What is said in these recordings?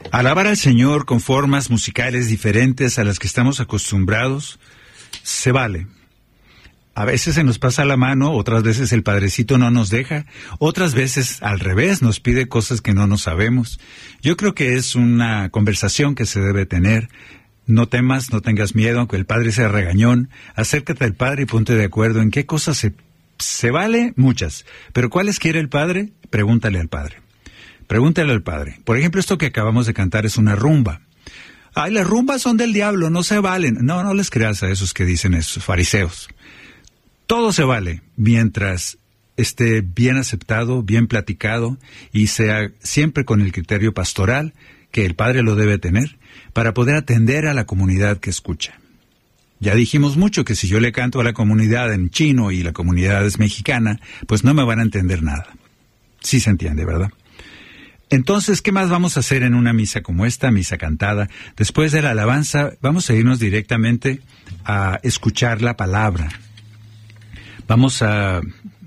Alabar al Señor con formas musicales diferentes a las que estamos acostumbrados se vale. A veces se nos pasa la mano, otras veces el Padrecito no nos deja, otras veces al revés nos pide cosas que no nos sabemos. Yo creo que es una conversación que se debe tener. No temas, no tengas miedo, aunque el Padre sea regañón. Acércate al Padre y ponte de acuerdo en qué cosas se vale, muchas. Pero ¿cuáles quiere el Padre? Pregúntale al Padre. Pregúntale al Padre. Por ejemplo, esto que acabamos de cantar es una rumba. Ay, las rumbas son del diablo, no se valen. No, no les creas a esos que dicen esos fariseos. Todo se vale mientras esté bien aceptado, bien platicado y sea siempre con el criterio pastoral que el Padre lo debe tener para poder atender a la comunidad que escucha. Ya dijimos mucho que si yo le canto a la comunidad en chino y la comunidad es mexicana, pues no me van a entender nada. Sí se entiende, ¿verdad? Entonces, ¿qué más vamos a hacer en una misa como esta, misa cantada? Después de la alabanza, vamos a irnos directamente a escuchar la palabra. Vamos a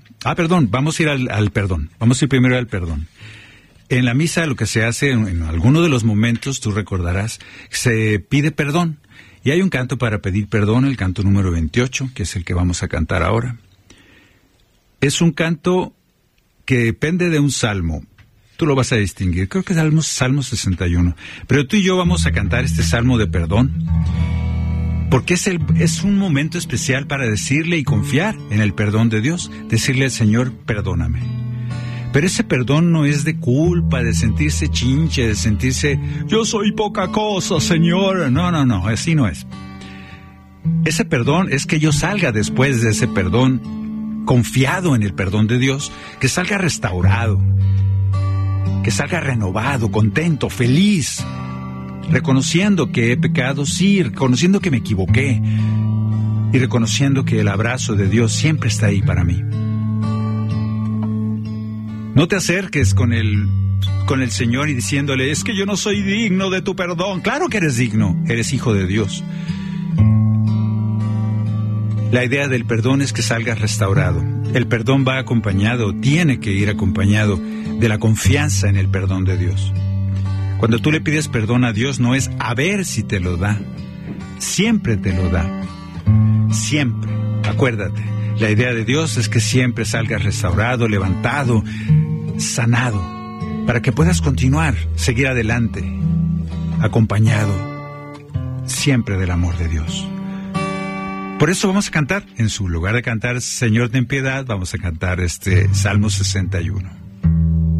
ir al perdón. Vamos a ir primero al perdón. En la misa lo que se hace, en alguno de los momentos, tú recordarás, se pide perdón. Y hay un canto para pedir perdón, el canto número 28, que es el que vamos a cantar ahora. Es un canto que depende de un salmo. Tú lo vas a distinguir, creo que es Salmo 61. Pero tú y yo vamos a cantar este salmo de perdón, porque es un momento especial para decirle y confiar en el perdón de Dios, decirle al Señor, perdóname. Pero ese perdón no es de culpa, de sentirse chinche, de sentirse, yo soy poca cosa, Señor. No, así no es. Ese perdón es que yo salga después de ese perdón, confiado en el perdón de Dios, que salga restaurado, que salga renovado, contento, feliz, reconociendo que he pecado, sí, reconociendo que me equivoqué y reconociendo que el abrazo de Dios siempre está ahí para mí. No te acerques con el Señor y diciéndole, es que yo no soy digno de tu perdón. Claro que eres digno, eres hijo de Dios. La idea del perdón es que salgas restaurado. El perdón va acompañado, tiene que ir acompañado de la confianza en el perdón de Dios. Cuando tú le pides perdón a Dios, no es a ver si te lo da. Siempre te lo da. Siempre. Acuérdate, la idea de Dios es que siempre salgas restaurado, levantado, sanado, para que puedas continuar, seguir adelante, acompañado siempre del amor de Dios. Por eso vamos a cantar, en su lugar de cantar Señor ten piedad, vamos a cantar este Salmo 61.